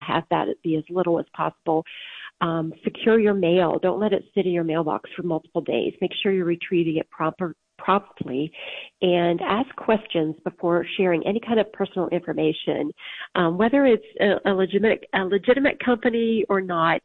have that be as little as possible. Secure your mail. Don't let it sit in your mailbox for multiple days. Make sure you're retrieving it promptly, and ask questions before sharing any kind of personal information, whether it's a legitimate company or not.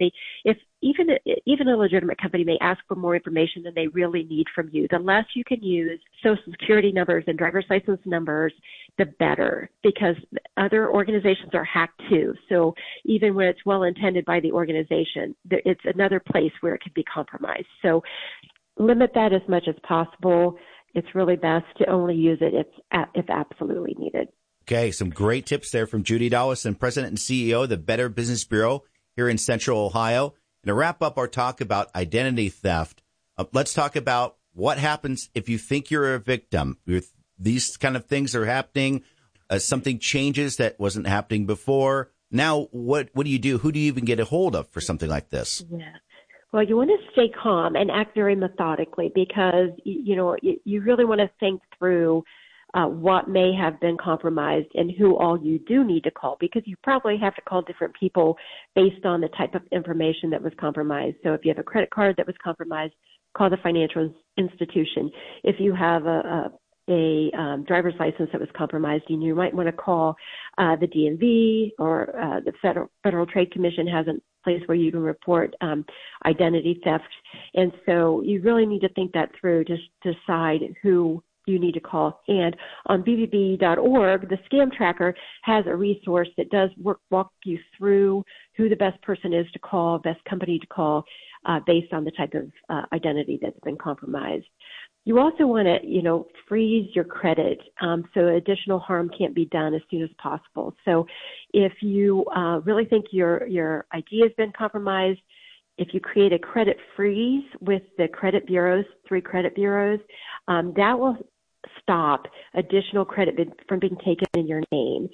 Even a legitimate company may ask for more information than they really need from you. The less you can use Social Security numbers and driver's license numbers, the better, because other organizations are hacked too. So even when it's well intended by the organization, it's another place where it can be compromised. So limit that as much as possible. It's really best to only use it if absolutely needed. Okay, some great tips there from Judy Dollison, President and CEO of the Better Business Bureau here in Central Ohio. And to wrap up our talk about identity theft, let's talk about what happens if you think you're a victim. If these kind of things are happening, something changes that wasn't happening before. Now, what do you do? Who do you even get a hold of for something like this? Yeah. Well, you want to stay calm and act very methodically, because, you really want to think through what may have been compromised and who all you do need to call, because you probably have to call different people based on the type of information that was compromised. So if you have a credit card that was compromised, call the financial institution. If you have a driver's license that was compromised, you might want to call the DMV, or the Federal Trade Commission has a place where you can report identity theft. And so you really need to think that through to decide who you need to call. And on BBB.org, the Scam Tracker has a resource that does walk you through who the best person is to call, best company to call, based on the type of identity that's been compromised. You also want to, freeze your credit so additional harm can't be done as soon as possible. So if you really think your ID has been compromised, if you create a credit freeze with the credit bureaus, 3 credit bureaus, that will stop additional credit from being taken in your name.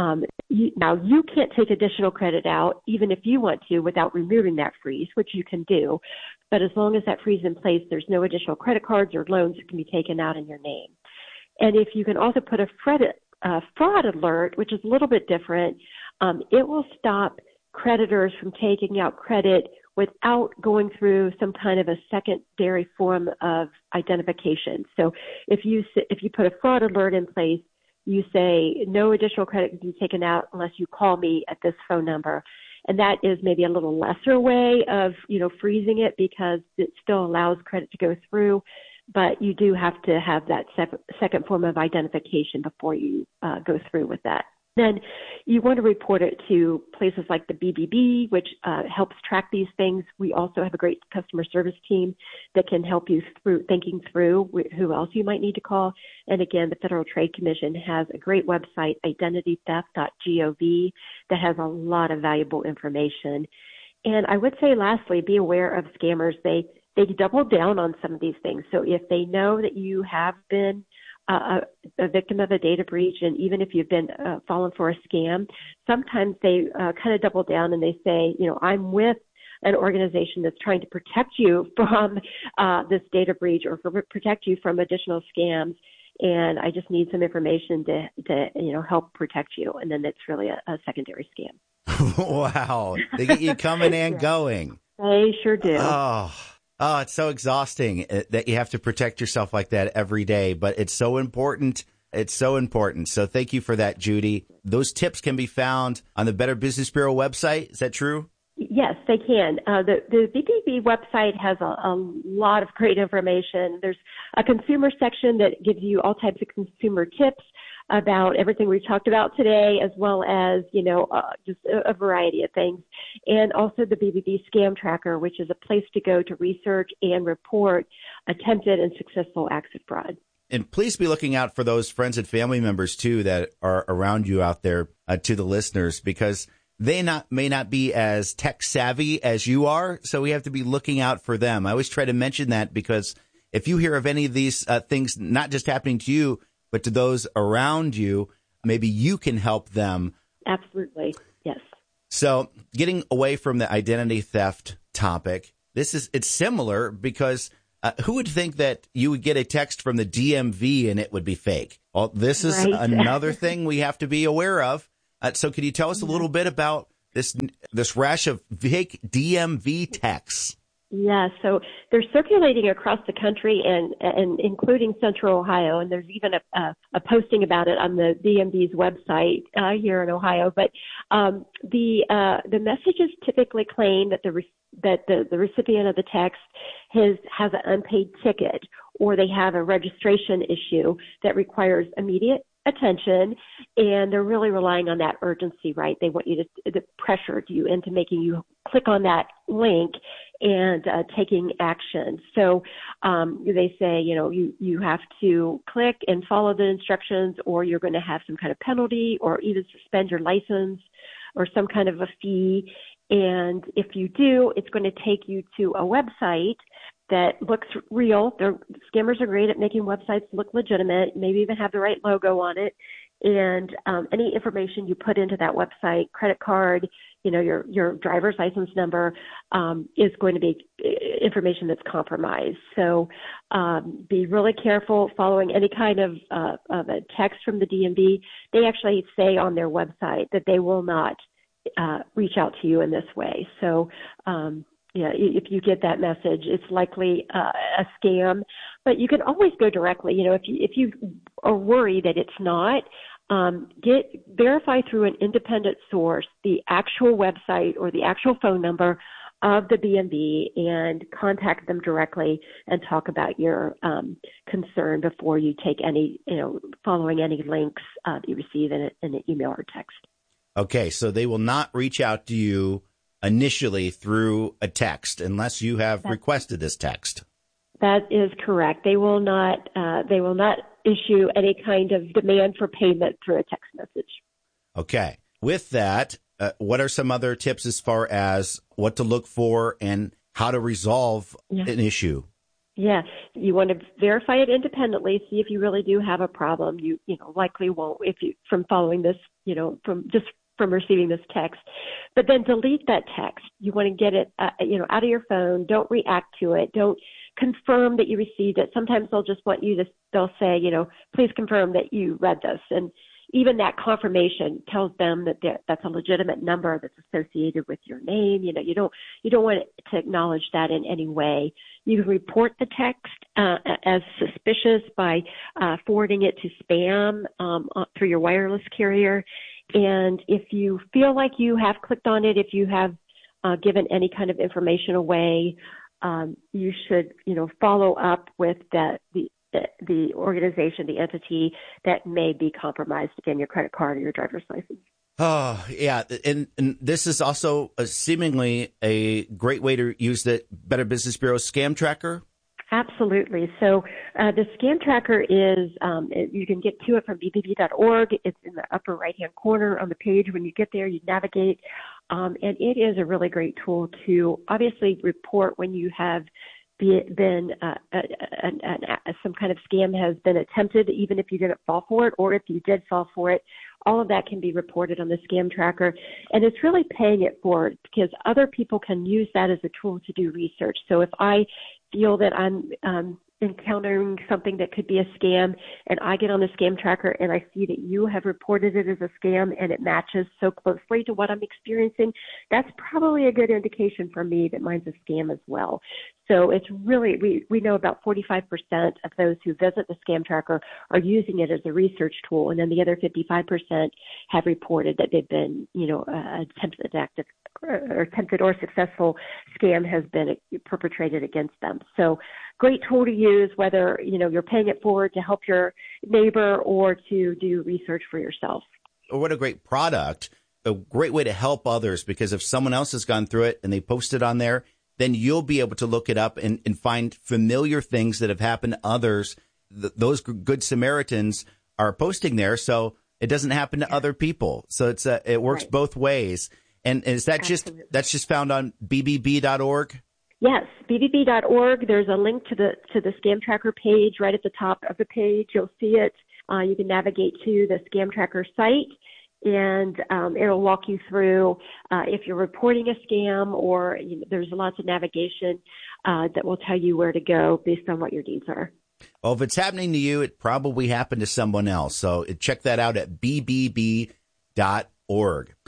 Now, you can't take additional credit out, even if you want to, without removing that freeze, which you can do. But as long as that freeze is in place, there's no additional credit cards or loans that can be taken out in your name. And if you can also put a fraud alert, which is a little bit different, it will stop creditors from taking out credit without going through some kind of a secondary form of identification. So if you put a fraud alert in place, you say no additional credit can be taken out unless you call me at this phone number. And that is maybe a little lesser way of, freezing it, because it still allows credit to go through. But you do have to have that second form of identification before you go through with that. Then you want to report it to places like the BBB, which helps track these things. We also have a great customer service team that can help you through thinking through who else you might need to call. And again, the Federal Trade Commission has a great website, identitytheft.gov, that has a lot of valuable information. And I would say, lastly, be aware of scammers. They double down on some of these things. So if they know that you have been a victim of a data breach, and even if you've been fallen for a scam, sometimes they kind of double down and they say, I'm with an organization that's trying to protect you from this data breach, or protect you from additional scams, and I just need some information to help protect you. And then it's really a secondary scam. Wow. They get you coming and going. They sure do. Oh, it's so exhausting that you have to protect yourself like that every day, but it's so important. It's so important. So thank you for that, Judy. Those tips can be found on the Better Business Bureau website. Is that true? Yes, they can. The BBB website has a lot of great information. There's a consumer section that gives you all types of consumer tips about everything we've talked about today, as well as, just a variety of things. And also the BBB Scam Tracker, which is a place to go to research and report attempted and successful acts of fraud. And please be looking out for those friends and family members, too, that are around you out there, to the listeners, because they may not be as tech savvy as you are. So we have to be looking out for them. I always try to mention that, because if you hear of any of these things not just happening to you, but to those around you, maybe you can help them. Absolutely. Yes. So getting away from the identity theft topic, it's similar, because who would think that you would get a text from the DMV and it would be fake? Well, this is right. Another thing we have to be aware of. So could you tell us a little bit about this rash of fake DMV texts. Yeah, so they're circulating across the country and including Central Ohio, and there's even a posting about it on the DMV's website here in Ohio. But the messages typically claim that the recipient of the text has an unpaid ticket, or they have a registration issue that requires immediate attention, and they're really relying on that urgency, right? They want you to pressure you into making you click on that link and taking action. So they say, you have to click and follow the instructions, or you're going to have some kind of penalty, or even suspend your license, or some kind of a fee. And if you do, it's going to take you to a website that looks real. Scammers are great at making websites look legitimate, maybe even have the right logo on it. And any information you put into that website, credit card, your driver's license number, is going to be information that's compromised. So be really careful following any kind of a text from the DMV. They actually say on their website that they will not reach out to you in this way. So if you get that message, it's likely a scam. But you can always go directly. If you are worried that it's not, verify through an independent source the actual website or the actual phone number of the DMV and contact them directly and talk about your concern before you take any, following any links that you receive in an email or text. Okay, so they will not reach out to you initially through a text unless you have requested this text. That is correct. They will not issue any kind of demand for payment through a text message. Okay. With that, what are some other tips as far as what to look for and how to resolve an issue? Yeah, you want to verify it independently, see if you really do have a problem. You likely won't from following this, from receiving this text. But then delete that text. You want to get it, out of your phone. Don't react to it. Don't confirm that you received it. Sometimes they'll say, please confirm that you read this. And even that confirmation tells them that that's a legitimate number that's associated with your name. You don't want to acknowledge that in any way. You can report the text as suspicious by forwarding it to spam through your wireless carrier. And if you feel like you have clicked on it, if you have given any kind of information away, you should, follow up with the organization, the entity that may be compromised, again, your credit card or your driver's license. Oh, yeah. And this is also seemingly a great way to use the Better Business Bureau Scam Tracker. Absolutely. So the Scam Tracker is, you can get to it from bbb.org. It's in the upper right-hand corner on the page. When you get there, you navigate. And it is a really great tool to obviously report when you have been some kind of scam has been attempted, even if you didn't fall for it, or if you did fall for it. All of that can be reported on the Scam Tracker, and it's really paying it forward because other people can use that as a tool to do research. So if I feel that I'm encountering something that could be a scam, and I get on the Scam Tracker and I see that you have reported it as a scam and it matches so closely to what I'm experiencing, that's probably a good indication for me that mine's a scam as well. So it's really, we know about 45% of those who visit the Scam Tracker are using it as a research tool, and then the other 55% have reported that they've been, attempted or successful scam has been perpetrated against them. So great tool to use, whether, you're paying it forward to help your neighbor or to do research for yourself. What a great product, a great way to help others, because if someone else has gone through it and they post it on there, then you'll be able to look it up and find familiar things that have happened to others. Those good Samaritans are posting there, so it doesn't happen to other people. So it works both ways. And is that that's just found on bbb.org? Yes, bbb.org. There's a link to the Scam Tracker page right at the top of the page. You'll see it. You can navigate to the Scam Tracker site, and it'll walk you through if you're reporting a scam, or there's lots of navigation that will tell you where to go based on what your needs are. Well, if it's happening to you, it probably happened to someone else. So check that out at bbb.org. Well,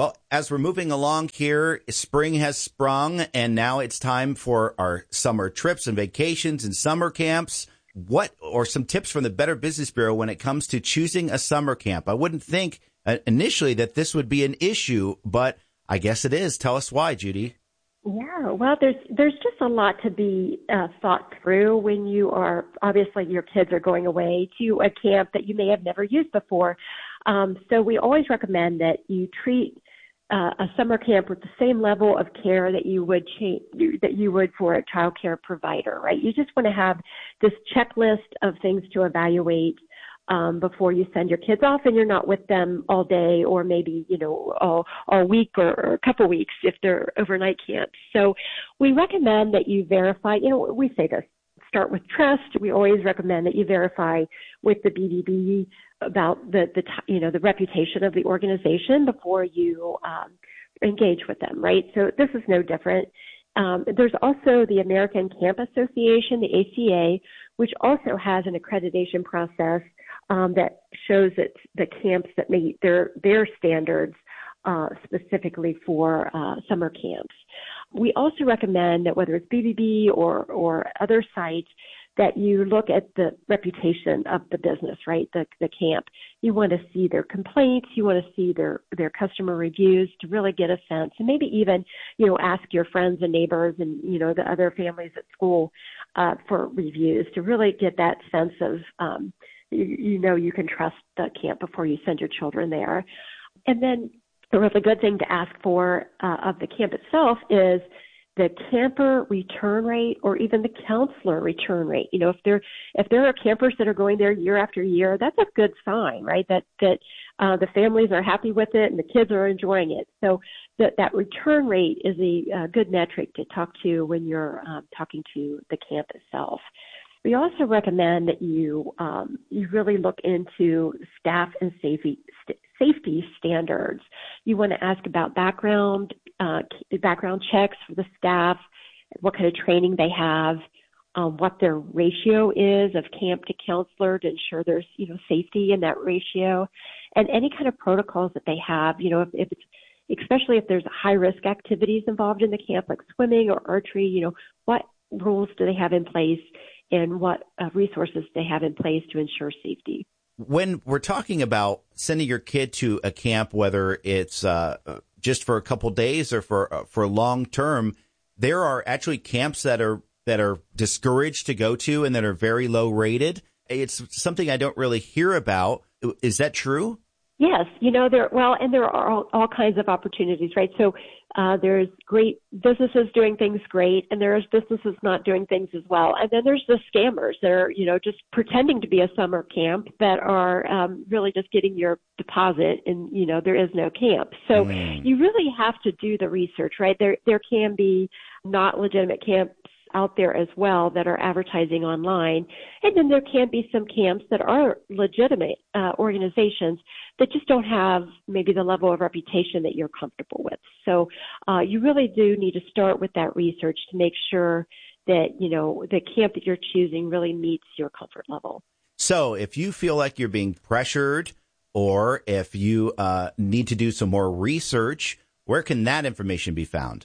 Well, as we're moving along here, spring has sprung, and now it's time for our summer trips and vacations and summer camps. What are some tips from the Better Business Bureau when it comes to choosing a summer camp? I wouldn't think initially that this would be an issue, but I guess it is. Tell us why, Judy. Yeah, well, there's just a lot to be thought through when you are, obviously your kids are going away to a camp that you may have never used before. So we always recommend that you treat a summer camp with the same level of care that you would for a child care provider, right? You just want to have this checklist of things to evaluate before you send your kids off, and you're not with them all day or maybe, all week or a couple weeks if they're overnight camps. So we recommend that you verify, we say this, start with trust. We always recommend that you verify with the BBB about the reputation of the organization before you engage with them, right? So this is no different. There's also the American Camp Association, the ACA, which also has an accreditation process that shows that the camps that meet their standards specifically for summer camps. We also recommend that whether it's BBB or other sites, that you look at the reputation of the business, right, the camp. You want to see their complaints. You want to see their customer reviews to really get a sense, and maybe even, ask your friends and neighbors and, the other families at school for reviews to really get that sense of, you can trust the camp before you send your children there. And then a really good thing to ask for of the camp itself is the camper return rate or even the counselor return rate. If there are campers that are going there year after year, that's a good sign, right? That the families are happy with it and the kids are enjoying it. So that return rate is a good metric to talk to when you're talking to the camp itself. We also recommend that you really look into staff and safety standards. You want to ask about background checks for the staff, what kind of training they have, what their ratio is of camp to counselor to ensure there's safety in that ratio, and any kind of protocols that they have. If it's, especially if there's high risk activities involved in the camp like swimming or archery, what rules do they have in place? And what resources they have in place to ensure safety. When we're talking about sending your kid to a camp, whether it's just for a couple days or for long term, there are actually camps that are discouraged to go to and that are very low rated. It's something I don't really hear about. Is that true? Yes, there are all kinds of opportunities, right? So there's great businesses doing things great, and there's businesses not doing things as well. And then there's the scammers that are, just pretending to be a summer camp that are really just getting your deposit, and there is no camp. So you really have to do the research, right? There can be not legitimate camps out there as well that are advertising online. And then there can be some camps that are legitimate organizations that just don't have maybe the level of reputation that you're comfortable with. So you really do need to start with that research to make sure that, the camp that you're choosing really meets your comfort level. So if you feel like you're being pressured or if you need to do some more research, where can that information be found?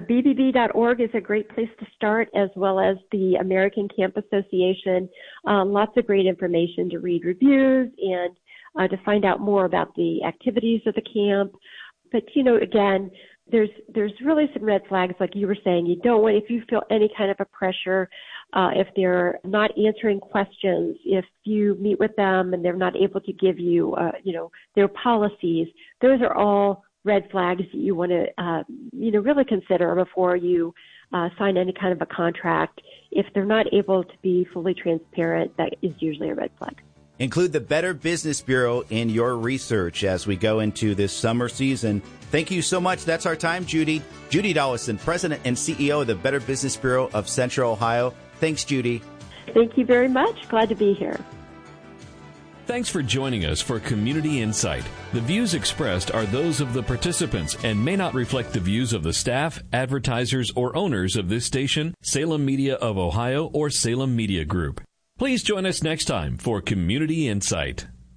BBB.org is a great place to start, as well as the American Camp Association. Lots of great information to read reviews and to find out more about the activities of the camp. But, again, there's really some red flags, like you were saying. You don't want, if you feel any kind of a pressure, if they're not answering questions, if you meet with them and they're not able to give you, their policies, those are all red flags that you want to, really consider before you sign any kind of a contract. If they're not able to be fully transparent, that is usually a red flag. Include the Better Business Bureau in your research as we go into this summer season. Thank you so much. That's our time, Judy. Judy Dollison, President and CEO of the Better Business Bureau of Central Ohio. Thanks, Judy. Thank you very much. Glad to be here. Thanks for joining us for Community Insight. The views expressed are those of the participants and may not reflect the views of the staff, advertisers, or owners of this station, Salem Media of Ohio, or Salem Media Group. Please join us next time for Community Insight.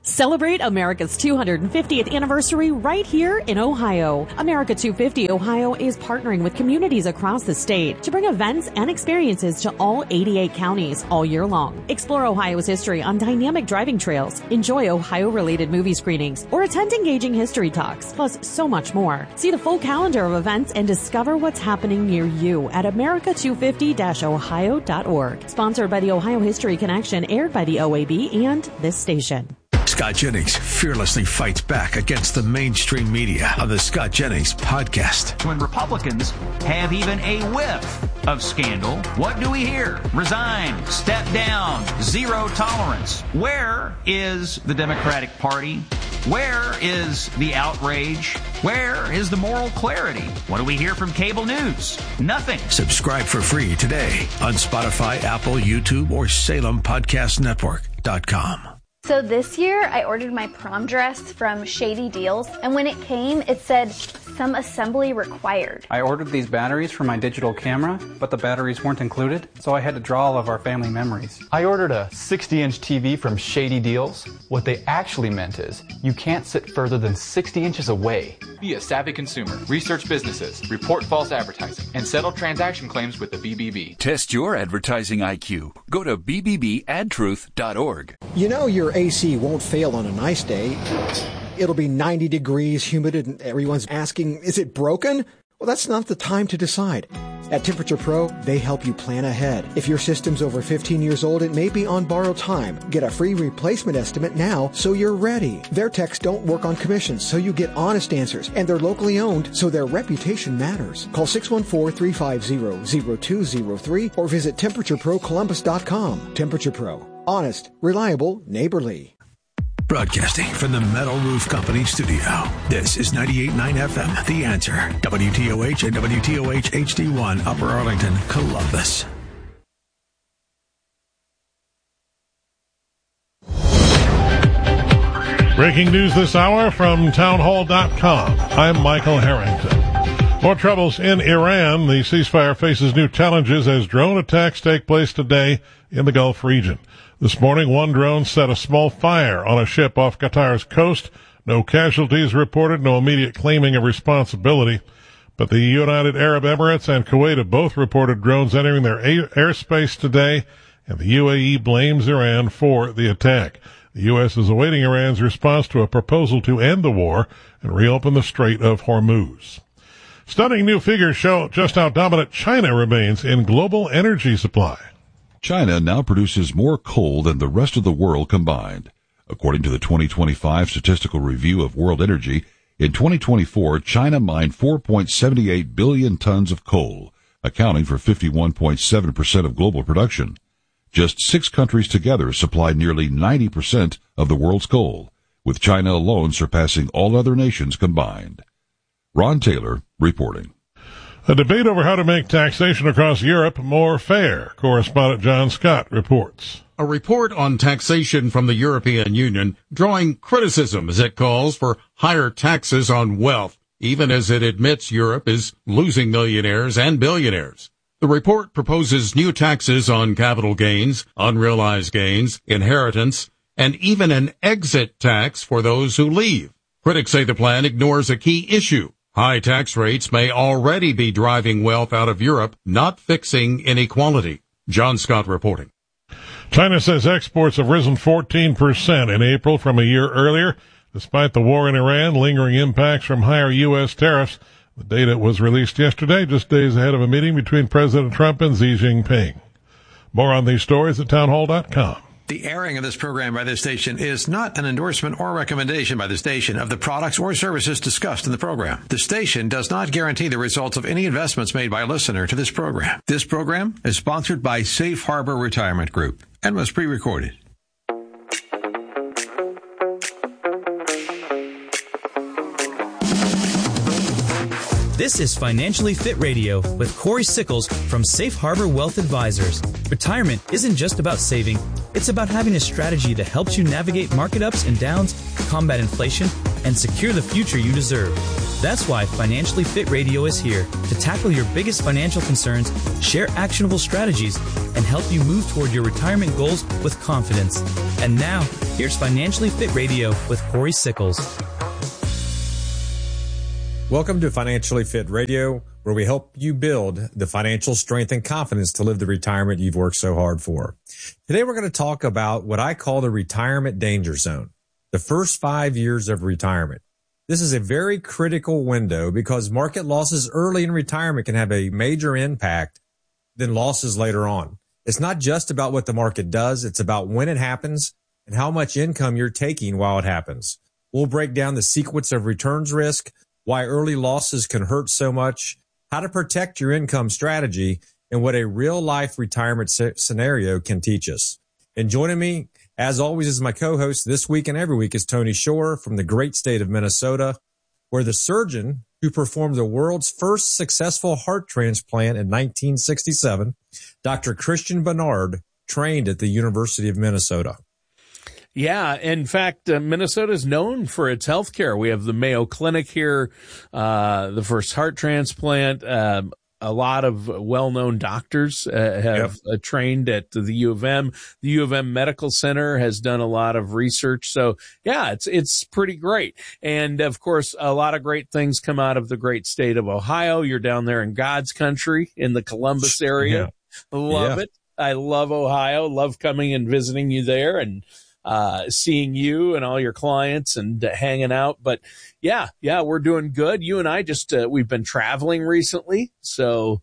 Celebrate America's 250th anniversary right here in Ohio. America 250 Ohio is partnering with communities across the state to bring events and experiences to all 88 counties all year long. Explore Ohio's history on dynamic driving trails, enjoy Ohio-related movie screenings, or attend engaging history talks, plus so much more. See the full calendar of events and discover what's happening near you at america250-ohio.org. Sponsored by the Ohio History Connection, aired by the OAB and this station. Scott Jennings fearlessly fights back against the mainstream media on the Scott Jennings podcast. When Republicans have even a whiff of scandal, what do we hear? Resign, step down, zero tolerance. Where is the Democratic Party? Where is the outrage? Where is the moral clarity? What do we hear from cable news? Nothing. Subscribe for free today on Spotify, Apple, YouTube, or SalemPodcastNetwork.com. So this year, I ordered my prom dress from Shady Deals, and when it came, it said, some assembly required. I ordered these batteries for my digital camera, but the batteries weren't included, so I had to draw all of our family memories. I ordered a 60-inch TV from Shady Deals. What they actually meant is, you can't sit further than 60 inches away. Be a savvy consumer, research businesses, report false advertising, and settle transaction claims with the BBB. Test your advertising IQ. Go to bbbadtruth.org. You know your AC won't fail on a nice day. It'll be 90 degrees, humid, and everyone's asking, is it broken? Well, that's not the time to decide. At Temperature Pro, they help you plan ahead. If your system's over 15 years old, it may be on borrowed time. Get a free replacement estimate now so you're ready. Their techs don't work on commissions, so you get honest answers. And they're locally owned, so their reputation matters. Call 614-350-0203 or visit TemperatureProColumbus.com. Temperature Pro. Honest, reliable, neighborly. Broadcasting from the Metal Roof Company studio. This is 98.9 FM, The Answer. WTOH and WTOH HD1, Upper Arlington, Columbus. Breaking news this hour from townhall.com. I'm Michael Harrington. More troubles in Iran. The ceasefire faces new challenges as drone attacks take place today in the Gulf region. This morning, one drone set a small fire on a ship off Qatar's coast. No casualties reported, no immediate claiming of responsibility. But the United Arab Emirates and Kuwait have both reported drones entering their airspace today, and the UAE blames Iran for the attack. The U.S. is awaiting Iran's response to a proposal to end the war and reopen the Strait of Hormuz. Stunning new figures show just how dominant China remains in global energy supply. China now produces more coal than the rest of the world combined. According to the 2025 Statistical Review of World Energy, in 2024, China mined 4.78 billion tons of coal, accounting for 51.7% of global production. Just 6 countries together supply nearly 90% of the world's coal, with China alone surpassing all other nations combined. Ron Taylor reporting. A debate over how to make taxation across Europe more fair. Correspondent John Scott reports. A report on taxation from the European Union drawing criticism as it calls for higher taxes on wealth, even as it admits Europe is losing millionaires and billionaires. The report proposes new taxes on capital gains, unrealized gains, inheritance, and even an exit tax for those who leave. Critics say the plan ignores a key issue. High tax rates may already be driving wealth out of Europe, not fixing inequality. John Scott reporting. China says exports have risen 14% in April from a year earlier, despite the war in Iran, lingering impacts from higher U.S. tariffs. The data was released yesterday, just days ahead of a meeting between President Trump and Xi Jinping. More on these stories at townhall.com. The airing of this program by this station is not an endorsement or recommendation by the station of the products or services discussed in the program. The station does not guarantee the results of any investments made by a listener to this program. This program is sponsored by Safe Harbor Retirement Group and was pre-recorded. This is Financially Fit Radio with Corey Sickles from Safe Harbor Wealth Advisors. Retirement isn't just about saving. It's about having a strategy that helps you navigate market ups and downs, combat inflation, and secure the future you deserve. That's why Financially Fit Radio is here to tackle your biggest financial concerns, share actionable strategies, and help you move toward your retirement goals with confidence. And now, here's Financially Fit Radio with Corey Sickles. Welcome to Financially Fit Radio, where we help you build the financial strength and confidence to live the retirement you've worked so hard for. Today, we're going to talk about what I call the retirement danger zone, the first 5 years of retirement. This is a very critical window because market losses early in retirement can have a major impact than losses later on. It's not just about what the market does. It's about when it happens and how much income you're taking while it happens. We'll break down the sequence of returns risk, why early losses can hurt so much, how to protect your income strategy, and what a real-life retirement scenario can teach us. And joining me, as always, is my co-host this week and every week is Tony Shore from the great state of Minnesota, where the surgeon who performed the world's first successful heart transplant in 1967, Dr. Christian Barnard, trained at the University of Minnesota. Yeah, in fact, Minnesota is known for its healthcare. We have the Mayo Clinic here, the first heart transplant. A lot of well-known doctors have trained at the U of M. The U of M Medical Center has done a lot of research. So, yeah, it's pretty great. And, of course, a lot of great things come out of the great state of Ohio. You're down there in God's country in the Columbus area. Yeah. Love it. I love Ohio. Love coming and visiting you there and seeing you and all your clients and hanging out. But yeah, we're doing good. You and I just, we've been traveling recently. So,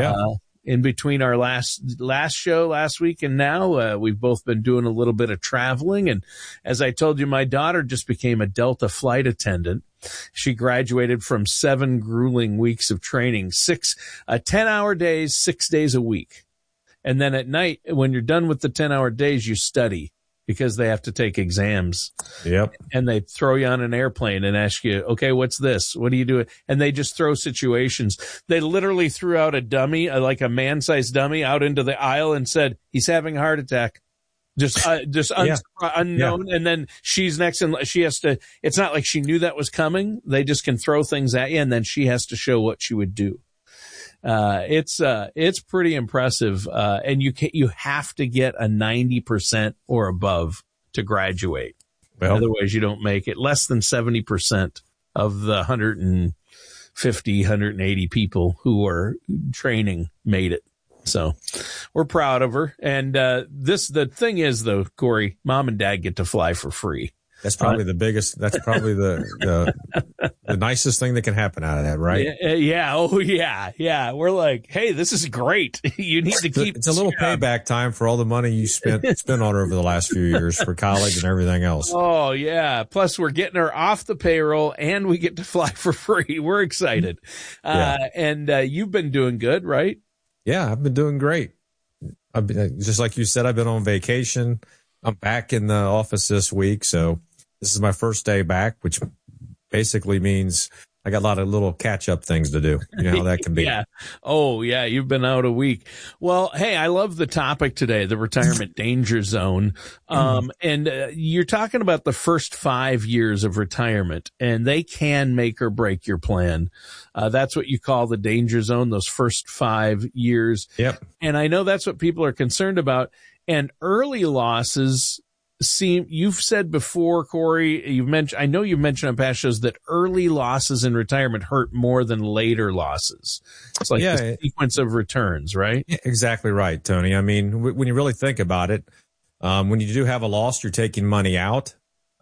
in between our last show last week and now, we've both been doing a little bit of traveling. And as I told you, my daughter just became a Delta flight attendant. She graduated from 7 grueling weeks of training, 10-hour days, 6 days a week. And then at night, when you're done with the 10-hour days, you study, because they have to take exams. Yep. And they throw you on an airplane and ask you, okay, what's this? What do you do? And they just throw situations. They literally threw out a dummy, like a man-sized dummy, out into the aisle and said, he's having a heart attack. Unknown. Yeah. And then she's next and she has to, it's not like she knew that was coming. They just can throw things at you and then she has to show what she would do. It's pretty impressive. And you have to get a 90% or above to graduate. Well, otherwise you don't make it. Less than 70% of the 150, 180 people who are training made it. So we're proud of her. And, the thing is though, Corey, mom and dad get to fly for free. That's probably the biggest, that's probably the nicest thing that can happen out of that, right? Yeah. Oh, yeah. Yeah. We're like, hey, this is great. You need to keep it's a little payback time for all the money you spent on her over the last few years for college and everything else. Oh, yeah. Plus, we're getting her off the payroll and we get to fly for free. We're excited. And you've been doing good, right? Yeah, I've been doing great. I've been, just like you said, I've been on vacation. I'm back in the office this week, so this is my first day back, which basically means I got a lot of little catch-up things to do. You know how that can be. Yeah. Oh, yeah. You've been out a week. Well, hey, I love the topic today, the retirement danger zone. And you're talking about the first 5 years of retirement, and they can make or break your plan. That's what you call the danger zone, those first 5 years. Yep. And I know that's what people are concerned about. And early losses you've said before, Corey, I know you've mentioned on past shows that early losses in retirement hurt more than later losses. It's like the sequence of returns, right? Yeah, exactly right, Tony. I mean, when you really think about it, when you do have a loss, you're taking money out.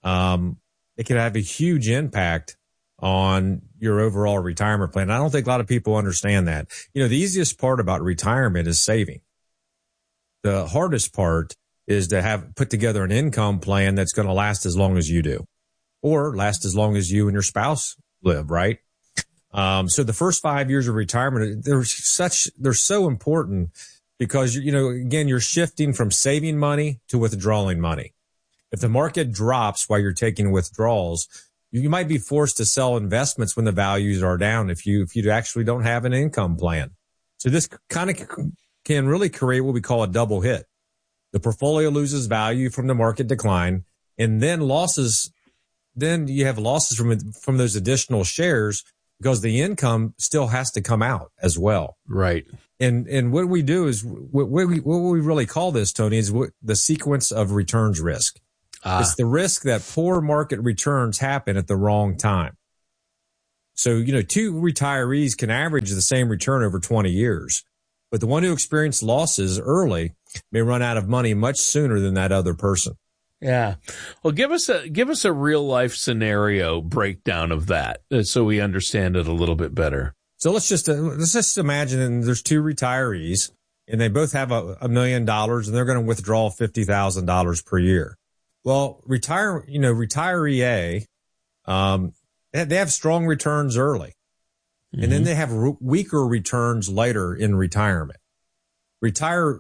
It can have a huge impact on your overall retirement plan. I don't think a lot of people understand that. You know, the easiest part about retirement is saving. The hardest part is to put together an income plan that's going to last as long as you do, or last as long as you and your spouse live, right? So the first 5 years of retirement, they're so important because, you know, again, you're shifting from saving money to withdrawing money. If the market drops while you're taking withdrawals, you might be forced to sell investments when the values are down if you actually don't have an income plan. So this kind of can really create what we call a double hit. The portfolio loses value from the market decline, and then you have losses from those additional shares because the income still has to come out as well. Right. And what we do is what we really call this, Tony, is the sequence of returns risk. It's the risk that poor market returns happen at the wrong time. So, two retirees can average the same return over 20 years, but the one who experienced losses early may run out of money much sooner than that other person. Yeah. Well, give us a real life scenario breakdown of that so we understand it a little bit better. So let's just imagine there's two retirees and they both have $1 million and they're going to withdraw $50,000 per year. Well, retiree A, they have strong returns early, and then they have weaker returns later in retirement. The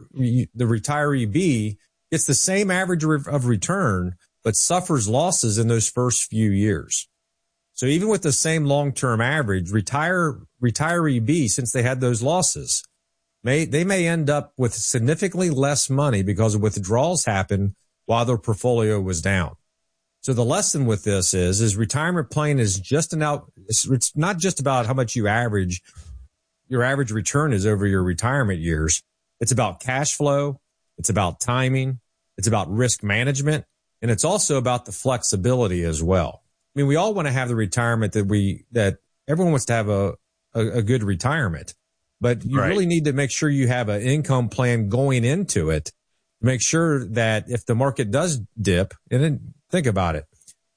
retiree B gets the same average of return, but suffers losses in those first few years. So even with the same long-term average, retiree B, since they had those losses, they may end up with significantly less money because withdrawals happen while their portfolio was down. So the lesson with this is retirement planning is it's not just about how much your average return is over your retirement years. It's about cash flow. It's about timing. It's about risk management. And it's also about the flexibility as well. I mean, we all want to have the retirement that everyone wants to have a good retirement, but you really need to make sure you have an income plan going into it. Make sure that if the market does dip, and then think about it,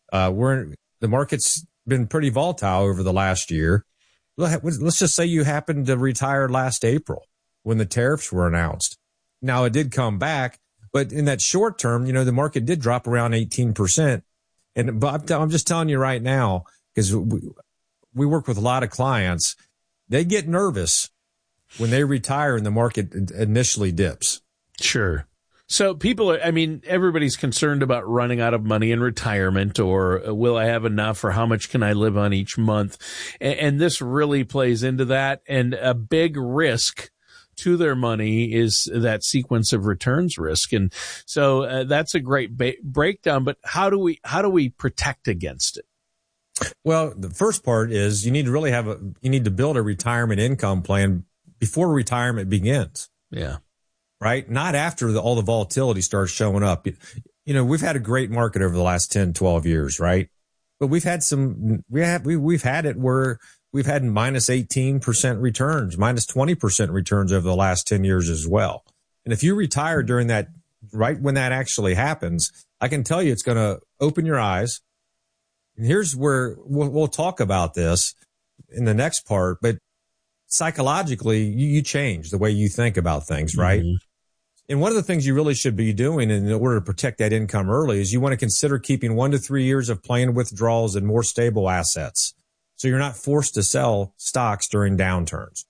the market's been pretty volatile over the last year. Let's just say you happened to retire last April when the tariffs were announced. Now it did come back, but in that short term, the market did drop around 18%. But I'm just telling you right now, because we work with a lot of clients, they get nervous when they retire and the market initially dips. Sure. So everybody's concerned about running out of money in retirement, or will I have enough, or how much can I live on each month? And this really plays into that. And a big risk to their money is that sequence of returns risk. And so that's a great breakdown, but how do we protect against it? Well, the first part is you need to build a retirement income plan before retirement begins. Yeah. Right? Not after all the volatility starts showing up. We've had a great market over the last 10, 12 years, right? But we've had we've had it where we've had minus 18% returns, minus 20% returns over the last 10 years as well. And if you retire during that, right when that actually happens, I can tell you it's going to open your eyes. And here's where we'll talk about this in the next part, but psychologically, you change the way you think about things, right? Mm-hmm. And one of the things you really should be doing in order to protect that income early is you want to consider keeping 1 to 3 years of planned withdrawals and more stable assets. So you're not forced to sell stocks during downturns.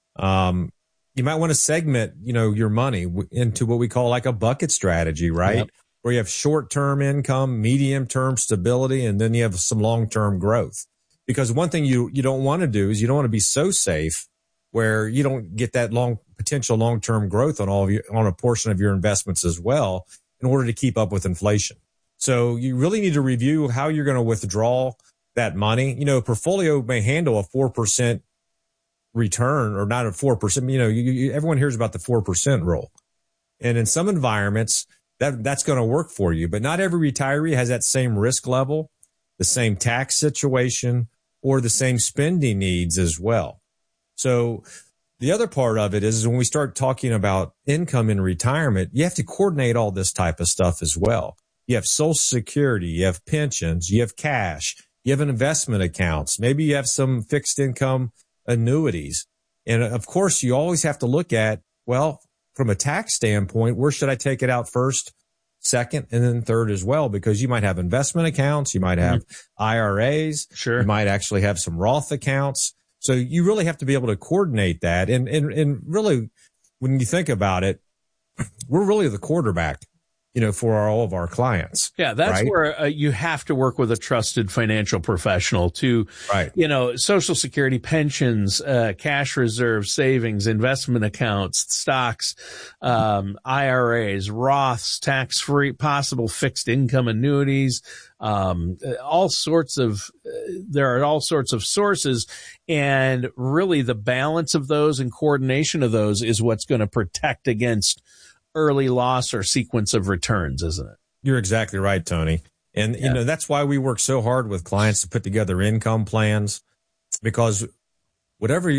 You might want to segment, your money into what we call like a bucket strategy, right? Yep. Where you have short-term income, medium-term stability, and then you have some long-term growth. Because one thing you don't want to do is you don't want to be so safe where you don't get that potential long-term growth on a portion of your investments as well in order to keep up with inflation. So you really need to review how you're going to withdraw that money. A portfolio may handle a 4% return, or not a 4%. Everyone hears about the 4% rule. And in some environments, that's going to work for you. But not every retiree has that same risk level, the same tax situation, or the same spending needs as well. So the other part of it is when we start talking about income in retirement, you have to coordinate all this type of stuff as well. You have Social Security, you have pensions, you have cash, you have investment accounts. Maybe you have some fixed income annuities. And of course, you always have to look at, well, from a tax standpoint, where should I take it out first, second, and then third as well? Because you might have investment accounts, you might have IRAs, sure, you might actually have some Roth accounts. So you really have to be able to coordinate that. And really, when you think about it, we're really the quarterback for all of our clients. Yeah, that's right? where you have to work with a trusted financial professional to, Social Security, pensions, cash reserves, savings, investment accounts, stocks, IRAs, Roths, tax-free, possible fixed income annuities, there are all sorts of sources, and really the balance of those and coordination of those is what's going to protect against early loss or sequence of returns, isn't it? You're exactly right, Tony. And, that's why we work so hard with clients to put together income plans, because whatever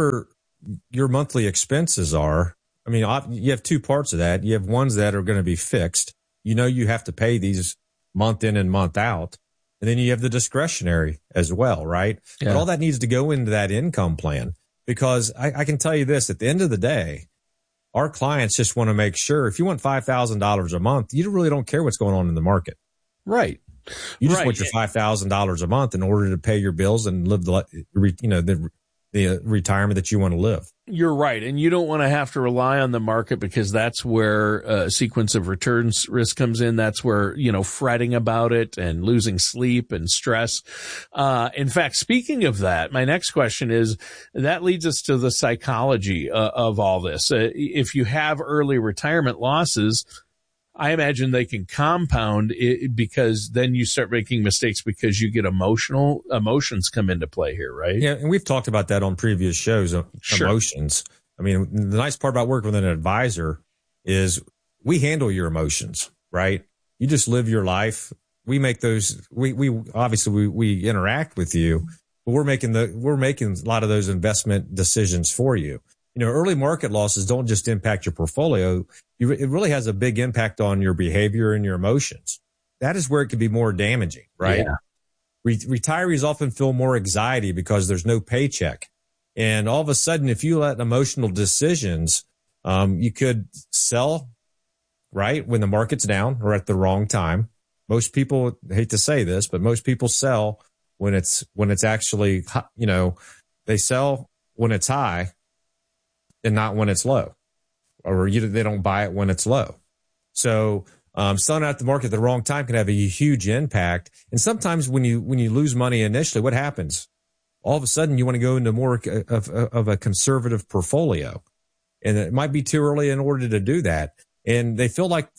your monthly expenses are, I mean, you have two parts of that. You have ones that are going to be fixed. You have to pay these month in and month out. And then you have the discretionary as well, right? Yeah. But all that needs to go into that income plan, because I can tell you this, at the end of the day, our clients just want to make sure if you want $5,000 a month, you really don't care what's going on in the market. Right. You just want your $5,000 a month in order to pay your bills and live the retirement that you want to live. You're right. And you don't want to have to rely on the market, because that's where a sequence of returns risk comes in. That's where, fretting about it and losing sleep and stress. In fact, speaking of that, my next question is, that leads us to the psychology of all this. If you have early retirement losses, I imagine they can compound because then you start making mistakes because you get emotions come into play here, right? Yeah. And we've talked about that on previous shows, emotions. I mean, the nice part about working with an advisor is we handle your emotions, right? You just live your life. We make those, we obviously we interact with you, but we're making a lot of those investment decisions for you. Early market losses don't just impact your portfolio. It really has a big impact on your behavior and your emotions. That is where it can be more damaging, right? Yeah. Retirees often feel more anxiety because there's no paycheck. And all of a sudden, if you let emotional decisions, you could sell, right, when the market's down or at the wrong time. Most people, I hate to say this, but most people sell when it's actually, they sell when it's high and not when it's low, or they don't buy it when it's low. So selling out the market at the wrong time can have a huge impact. And sometimes when you lose money initially, what happens? All of a sudden you want to go into more of a conservative portfolio, and it might be too early in order to do that. And they feel like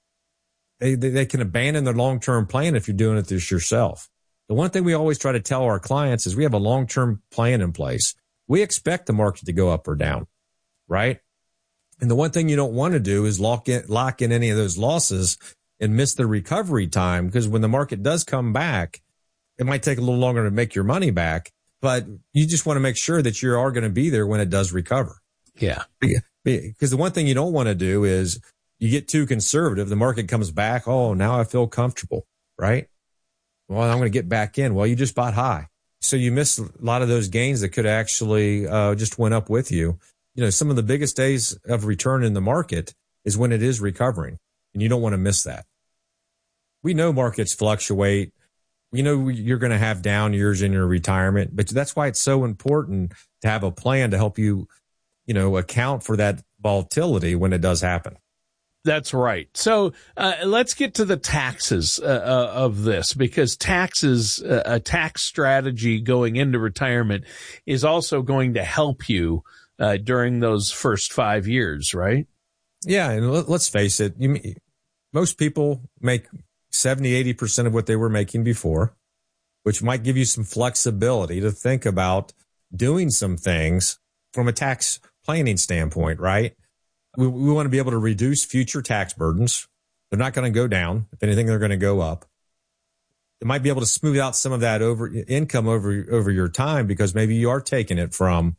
they can abandon their long-term plan if you're doing it this yourself. The one thing we always try to tell our clients is we have a long-term plan in place. We expect the market to go up or down, right? And the one thing you don't want to do is lock in any of those losses and miss the recovery time, because when the market does come back, it might take a little longer to make your money back, but you just want to make sure that you are going to be there when it does recover. Yeah. Because the one thing you don't want to do is you get too conservative. The market comes back. Oh, now I feel comfortable, right? Well, I'm going to get back in. Well, you just bought high. So you miss a lot of those gains that could actually just went up with you. Some of the biggest days of return in the market is when it is recovering, and you don't want to miss that. We know markets fluctuate. We know you're going to have down years in your retirement, but that's why it's so important to have a plan to help you, account for that volatility when it does happen. That's right. So let's get to the taxes of this, because taxes, a tax strategy going into retirement is also going to help you during those first 5 years, right? Yeah. And let's face it. Most people make 70-80% of what they were making before, which might give you some flexibility to think about doing some things from a tax planning standpoint, right? We want to be able to reduce future tax burdens. They're not going to go down. If anything, they're going to go up. It might be able to smooth out some of that income over your time, because maybe you are taking it from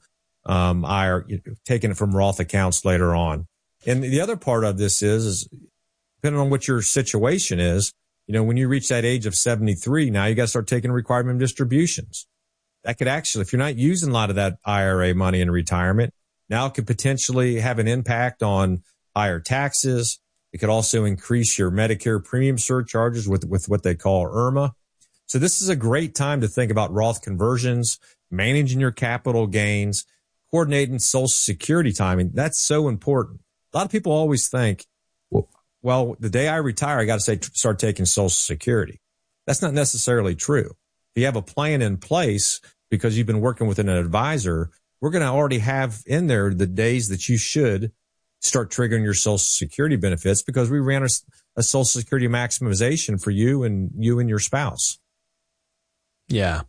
taking it from Roth accounts later on. And the other part of this is depending on what your situation is, when you reach that age of 73, now you got to start taking requirement distributions. That could actually, if you're not using a lot of that IRA money in retirement, now it could potentially have an impact on higher taxes. It could also increase your Medicare premium surcharges with what they call IRMA. So this is a great time to think about Roth conversions, managing your capital gains, coordinating Social Security timing. That's so important. A lot of people always think, well, well, the day I retire, I got to start taking Social Security. That's not necessarily true. If you have a plan in place because you've been working with an advisor, we're going to already have in there the days that you should start triggering your Social Security benefits, because we ran a Social Security maximization for you and your spouse. Yeah.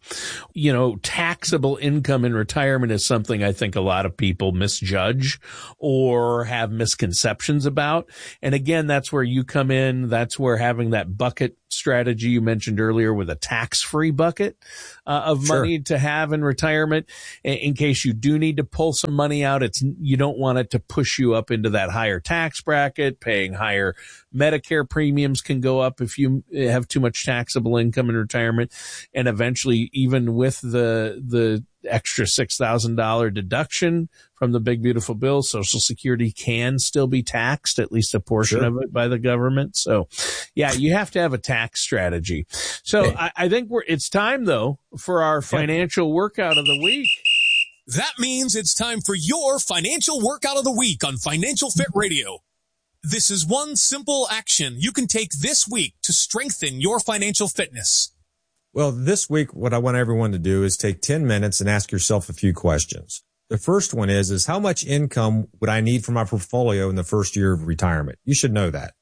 Taxable income in retirement is something I think a lot of people misjudge or have misconceptions about. And again, that's where you come in. That's where having that bucket strategy you mentioned earlier, with a tax-free bucket of money to have in retirement in case you do need to pull some money out. You don't want it to push you up into that higher tax bracket. Paying higher Medicare premiums can go up if you have too much taxable income in retirement. And eventually, even with the extra $6,000 deduction from the big beautiful bill, Social Security can still be taxed, at least a portion of it, by the government. So yeah, you have to have a tax strategy. So I think it's time though for our financial workout of the week. That means it's time for your financial workout of the week on Financial Fit Radio. This is one simple action you can take this week to strengthen your financial fitness. Well, this week, what I want everyone to do is take 10 minutes and ask yourself a few questions. The first one is how much income would I need for my portfolio in the first year of retirement? You should know that.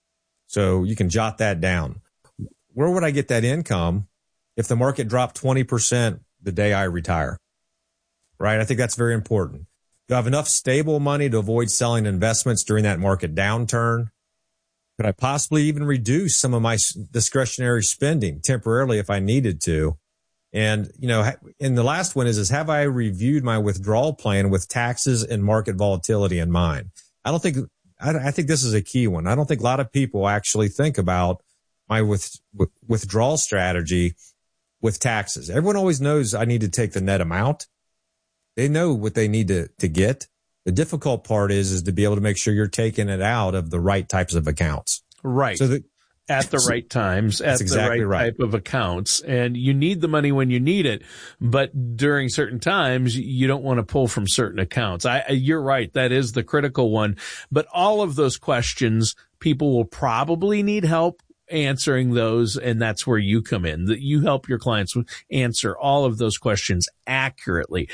So you can jot that down. Where would I get that income if the market dropped 20% the day I retire? Right? I think that's very important. Do I have enough stable money to avoid selling investments during that market downturn? Could I possibly even reduce some of my discretionary spending temporarily if I needed to? And, and the last one is have I reviewed my withdrawal plan with taxes and market volatility in mind? I think this is a key one. I don't think a lot of people actually think about my withdrawal strategy with taxes. Everyone always knows I need to take the net amount. They know what they need to get. The difficult part is to be able to make sure you're taking it out of the right types of accounts. Right. So at the right times, at the right type of accounts. And you need the money when you need it. But during certain times, you don't want to pull from certain accounts. You're right. That is the critical one. But all of those questions, people will probably need help answering those, and that's where you come in. That you help your clients answer all of those questions accurately.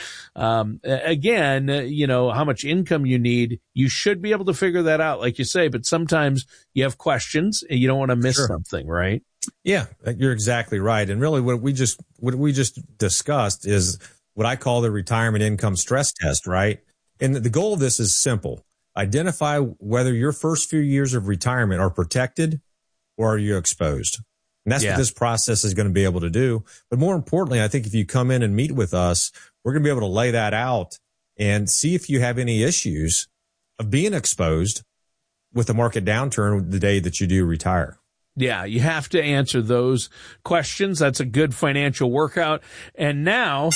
Again, how much income you need, you should be able to figure that out, like you say, but sometimes you have questions and you don't want to miss something, right? Yeah, you're exactly right. And really what we just discussed is what I call the retirement income stress test, right? And the goal of this is simple. Identify whether your first few years of retirement are protected or are you exposed? And that's what this process is going to be able to do. But more importantly, I think if you come in and meet with us, we're going to be able to lay that out and see if you have any issues of being exposed with the market downturn the day that you do retire. Yeah, you have to answer those questions. That's a good financial workout. And now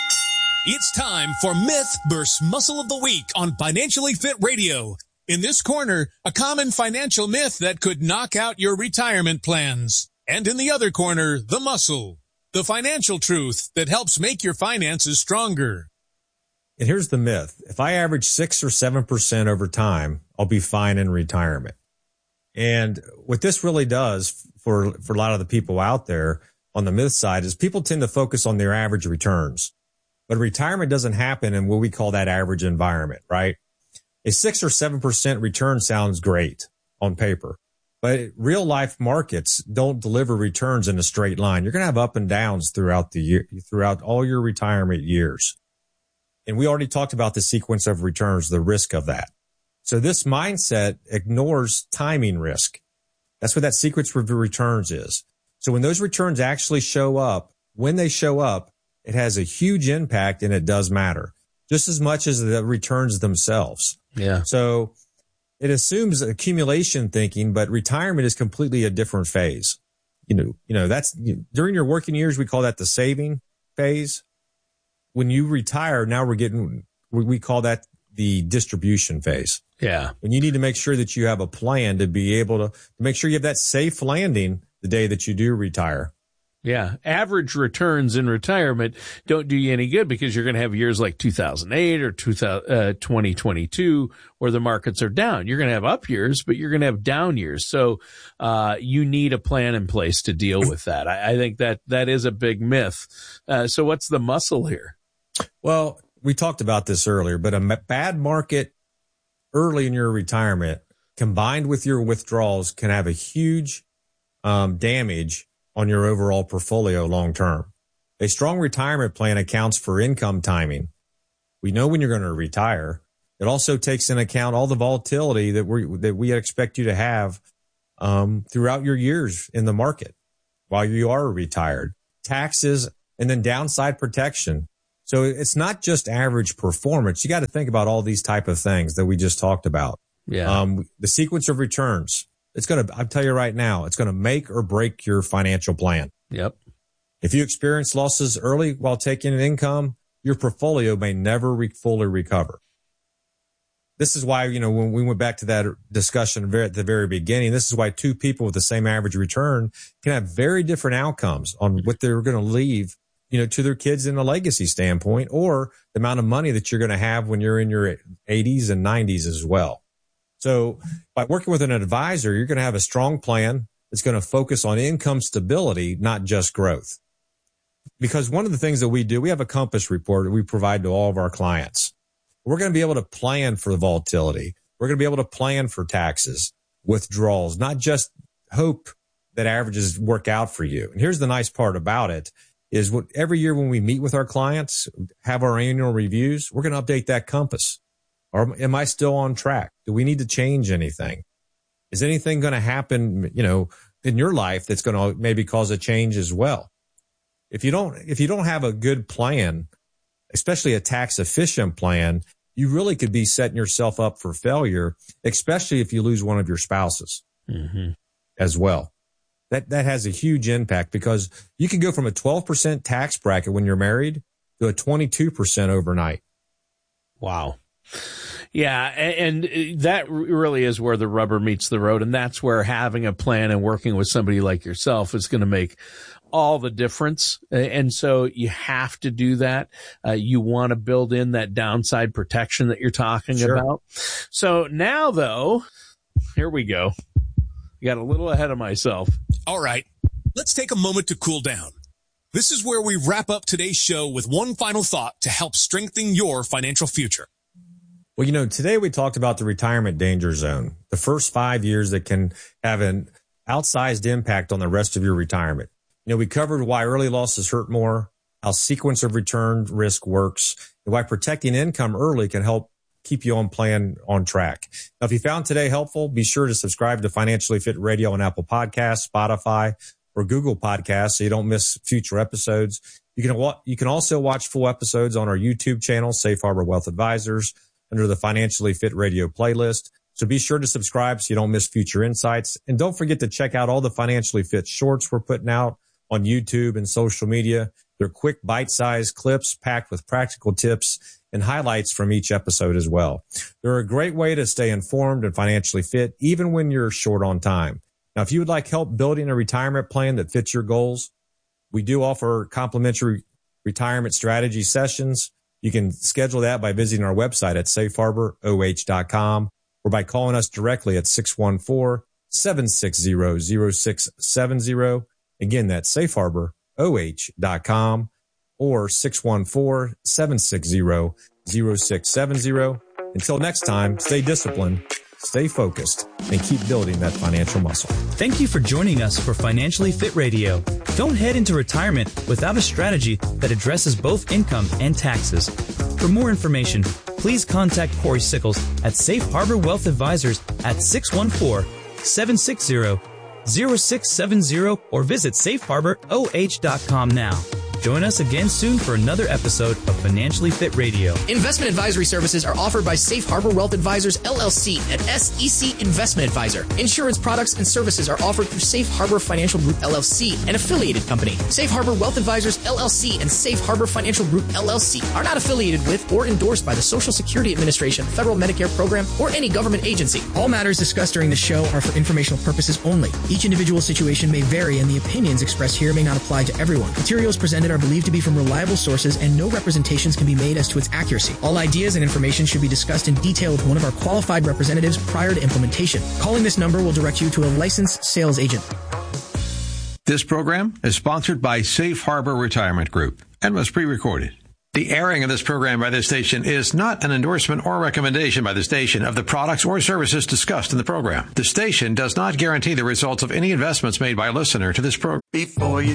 it's time for Myth vs. Muscle of the Week on Financially Fit Radio. In this corner, a common financial myth that could knock out your retirement plans. And in the other corner, the muscle, the financial truth that helps make your finances stronger. And here's the myth. If I average 6 or 7% over time, I'll be fine in retirement. And what this really does for a lot of the people out there on the myth side is people tend to focus on their average returns. But retirement doesn't happen in what we call that average environment, right? A 6 or 7% return sounds great on paper, but real life markets don't deliver returns in a straight line. You're going to have up and downs throughout the year, throughout all your retirement years. And we already talked about the sequence of returns, the risk of that. So this mindset ignores timing risk. That's what that sequence of returns is. So when those returns actually show up, when they show up, it has a huge impact and it does matter just as much as the returns themselves. Yeah. So it assumes accumulation thinking, but retirement is completely a different phase. That's during your working years, we call that the saving phase. When you retire, now we call that the distribution phase. Yeah. And you need to make sure that you have a plan to be able to make sure you have that safe landing the day that you do retire. Yeah. Average returns in retirement don't do you any good because you're going to have years like 2008 or 2022 where the markets are down. You're going to have up years, but you're going to have down years. So, you need a plan in place to deal with that. I think that is a big myth. So what's the muscle here? Well, we talked about this earlier, but a bad market early in your retirement combined with your withdrawals can have a huge damage on your overall portfolio long term. A strong retirement plan accounts for income timing. We know when you're going to retire. It also takes into account all the volatility that we expect you to have throughout your years in the market while you are retired. Taxes and then downside protection. So it's not just average performance. You got to think about all these type of things that we just talked about. Yeah. The sequence of returns. I'll tell you right now, it's going to make or break your financial plan. Yep. If you experience losses early while taking an income, your portfolio may never fully recover. This is why, when we went back to that discussion at the very beginning, this is why two people with the same average return can have very different outcomes on what they're going to leave, to their kids in a legacy standpoint, or the amount of money that you're going to have when you're in your 80s and 90s as well. So by working with an advisor, you're going to have a strong plan that's going to focus on income stability, not just growth. Because one of the things that we do, we have a compass report that we provide to all of our clients. We're going to be able to plan for the volatility. We're going to be able to plan for taxes, withdrawals, not just hope that averages work out for you. And here's the nice part about it is every year when we meet with our clients, have our annual reviews, we're going to update that compass. Or am I still on track? Do we need to change anything? Is anything going to happen, in your life that's going to maybe cause a change as well? If you don't have a good plan, especially a tax efficient plan, you really could be setting yourself up for failure, especially if you lose one of your spouses as well. That has a huge impact because you can go from a 12% tax bracket when you're married to a 22% overnight. Wow. Yeah, and that really is where the rubber meets the road, and that's where having a plan and working with somebody like yourself is going to make all the difference. And so you have to do that. You want to build in that downside protection that you're talking about. So now, though, here we go. I got a little ahead of myself. All right, let's take a moment to cool down. This is where we wrap up today's show with one final thought to help strengthen your financial future. Well, today we talked about the retirement danger zone, the first 5 years that can have an outsized impact on the rest of your retirement. We covered why early losses hurt more, how sequence of return risk works, and why protecting income early can help keep you on plan on track. Now, if you found today helpful, be sure to subscribe to Financially Fit Radio on Apple Podcasts, Spotify, or Google Podcasts so you don't miss future episodes. You can also watch full episodes on our YouTube channel, Safe Harbor Wealth Advisors, under the Financially Fit Radio playlist. So be sure to subscribe so you don't miss future insights. And don't forget to check out all the Financially Fit shorts we're putting out on YouTube and social media. They're quick, bite-sized clips packed with practical tips and highlights from each episode as well. They're a great way to stay informed and financially fit, even when you're short on time. Now, if you would like help building a retirement plan that fits your goals, we do offer complimentary retirement strategy sessions. You can schedule that by visiting our website at safeharboroh.com or by calling us directly at 614-760-0670. Again, that's safeharboroh.com or 614-760-0670. Until next time, stay disciplined, stay focused, and keep building that financial muscle. Thank you for joining us for Financially Fit Radio. Don't head into retirement without a strategy that addresses both income and taxes. For more information, please contact Corey Sickles at Safe Harbor Wealth Advisors at 614-760-0670 or visit safeharboroh.com now. Join us again soon for another episode of Financially Fit Radio. Investment advisory services are offered by Safe Harbor Wealth Advisors, LLC, and SEC Investment Advisor. Insurance products and services are offered through Safe Harbor Financial Group, LLC, an affiliated company. Safe Harbor Wealth Advisors, LLC, and Safe Harbor Financial Group, LLC, are not affiliated with or endorsed by the Social Security Administration, Federal Medicare Program, or any government agency. All matters discussed during the show are for informational purposes only. Each individual situation may vary, and the opinions expressed here may not apply to everyone. Materials presented are believed to be from reliable sources, and no representations can be made as to its accuracy. All ideas and information should be discussed in detail with one of our qualified representatives prior to implementation. Calling this number will direct you to a licensed sales agent. This program is sponsored by Safe Harbor Retirement Group and was pre-recorded. The airing of this program by this station is not an endorsement or recommendation by the station of the products or services discussed in the program. The station does not guarantee the results of any investments made by a listener to this program. Before you